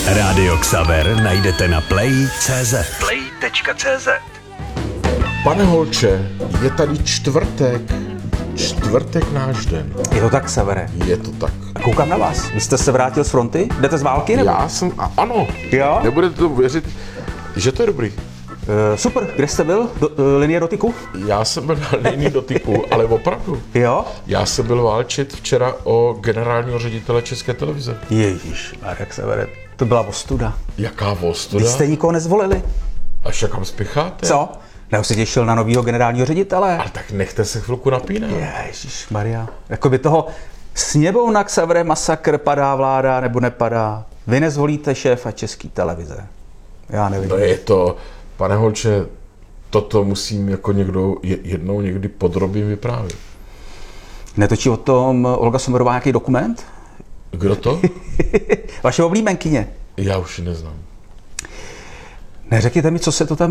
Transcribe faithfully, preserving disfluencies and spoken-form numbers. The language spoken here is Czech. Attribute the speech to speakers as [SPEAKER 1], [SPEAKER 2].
[SPEAKER 1] Rádio Xaver najdete na play tečka cé zet. play tečka cé zet.
[SPEAKER 2] Pane Holče, je tady čtvrtek. Čtvrtek náš den.
[SPEAKER 3] Je to tak, Xavere?
[SPEAKER 2] Je to tak.
[SPEAKER 3] A koukám na vás. Vy jste se vrátil z fronty? Jdete z války, nebo?
[SPEAKER 2] Já jsem, a ano.
[SPEAKER 3] Jo?
[SPEAKER 2] Nebudete to věřit, že to je dobrý.
[SPEAKER 3] Uh, super, kde jste byl? Do, uh, linie dotyku?
[SPEAKER 2] Já jsem byl na linii dotyku, ale opravdu.
[SPEAKER 3] Jo?
[SPEAKER 2] Já jsem byl válčit včera o generálního ředitele České televize.
[SPEAKER 3] Ježíš, Marek Xavere, to byla ostuda.
[SPEAKER 2] Jaká ostuda?
[SPEAKER 3] Vy jste nikoho nezvolili.
[SPEAKER 2] Až kam spěcháte?
[SPEAKER 3] Co? Já se těšil na novýho generálního ředitele.
[SPEAKER 2] Ale tak nechte se chvilku napínat.
[SPEAKER 3] Ježíš Maria. Jakoby toho sněmovna Xavere masakr, padá vláda nebo nepadá. Vy nezvolíte šéfa České televize. Já nevím.
[SPEAKER 2] No je to, pane Holče, toto musím jako někdo jednou někdy podrobně vyprávět.
[SPEAKER 3] Netočí o tom Olga Sommerová nějaký dokument?
[SPEAKER 2] Kdo to?
[SPEAKER 3] Vaše oblíbenkyně.
[SPEAKER 2] Já už ji neznám.
[SPEAKER 3] Neřekněte mi, co se to tam